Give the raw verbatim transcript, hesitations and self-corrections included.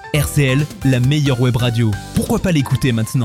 R C L, la meilleure web radio. Pourquoi pas l'écouter maintenant ?